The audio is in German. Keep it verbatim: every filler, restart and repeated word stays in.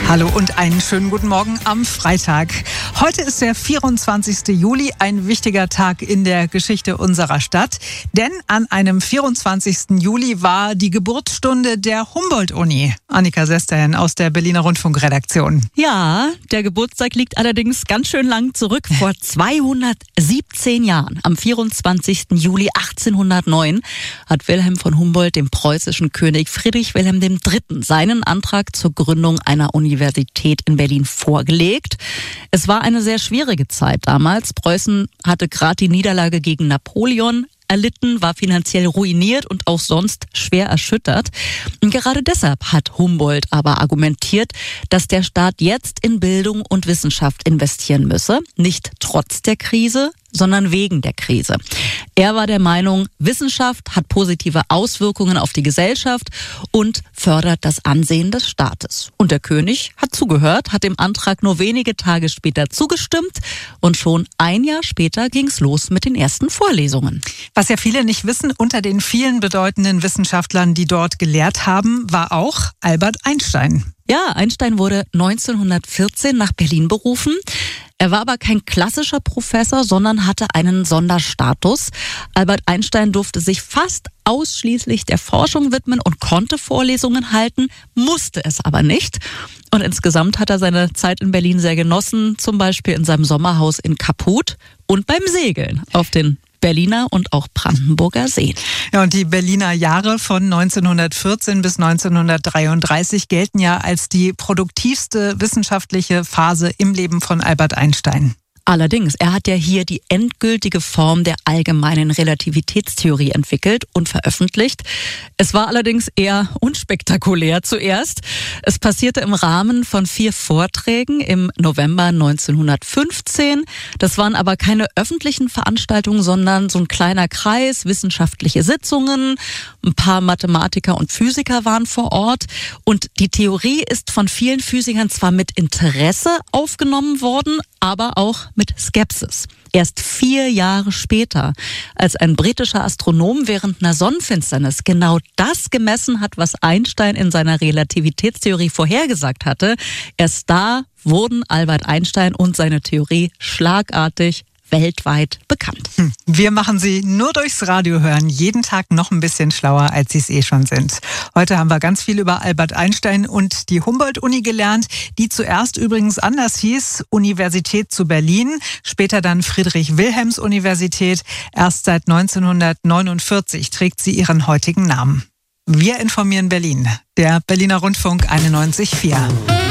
Hallo und einen schönen guten Morgen am Freitag. Heute ist der vierundzwanzigste Juli, ein wichtiger Tag in der Geschichte unserer Stadt. Denn an einem vierundzwanzigsten Juli war die Geburtsstunde der Humboldt-Uni. Annika Sesterhen aus der Berliner Rundfunkredaktion. Ja, der Geburtstag liegt allerdings ganz schön lang zurück. Vor zweihundertsiebzehn Jahren, am vierundzwanzigsten Juli achtzehnhundertneun, hat Wilhelm von Humboldt dem preußischen König Friedrich Wilhelm der Dritte seinen Antrag zur Gründung einer Universität in Berlin vorgelegt. Es war eine sehr schwierige Zeit damals. Preußen hatte gerade die Niederlage gegen Napoleon erlitten, war finanziell ruiniert und auch sonst schwer erschüttert. Und gerade deshalb hat Humboldt aber argumentiert, dass der Staat jetzt in Bildung und Wissenschaft investieren müsse. Nicht trotz der Krise, sondern wegen der Krise. Er war der Meinung, Wissenschaft hat positive Auswirkungen auf die Gesellschaft und fördert das Ansehen des Staates. Und der König hat zugehört, hat dem Antrag nur wenige Tage später zugestimmt und schon ein Jahr später ging es los mit den ersten Vorlesungen. Was ja viele nicht wissen, unter den vielen bedeutenden Wissenschaftlern, die dort gelehrt haben, war auch Albert Einstein. Ja, Einstein wurde neunzehnhundertvierzehn nach Berlin berufen. Er war aber kein klassischer Professor, sondern hatte einen Sonderstatus. Albert Einstein durfte sich fast ausschließlich der Forschung widmen und konnte Vorlesungen halten, musste es aber nicht. Und insgesamt hat er seine Zeit in Berlin sehr genossen, zum Beispiel in seinem Sommerhaus in Kaput und beim Segeln auf den Berliner und auch Brandenburger Seen. Ja, und die Berliner Jahre von neunzehnhundertvierzehn bis neunzehnhundertdreiunddreißig gelten ja als die produktivste wissenschaftliche Phase im Leben von Albert Einstein. Allerdings, er hat ja hier die endgültige Form der allgemeinen Relativitätstheorie entwickelt und veröffentlicht. Es war allerdings eher unspektakulär zuerst. Es passierte im Rahmen von vier Vorträgen im November neunzehnhundertfünfzehn. Das waren aber keine öffentlichen Veranstaltungen, sondern so ein kleiner Kreis, wissenschaftliche Sitzungen. Ein paar Mathematiker und Physiker waren vor Ort. Und die Theorie ist von vielen Physikern zwar mit Interesse aufgenommen worden, aber auch mit Skepsis. Erst vier Jahre später, als ein britischer Astronom während einer Sonnenfinsternis genau das gemessen hat, was Einstein in seiner Relativitätstheorie vorhergesagt hatte, erst da wurden Albert Einstein und seine Theorie schlagartig weltweit bekannt. Wir machen Sie nur durchs Radio hören, jeden Tag noch ein bisschen schlauer, als Sie es eh schon sind. Heute haben wir ganz viel über Albert Einstein und die Humboldt-Uni gelernt, die zuerst übrigens anders hieß, Universität zu Berlin, später dann Friedrich-Wilhelms-Universität. Erst seit neunzehnhundertneunundvierzig trägt sie ihren heutigen Namen. Wir informieren Berlin, der Berliner Rundfunk einundneunzig Komma vier.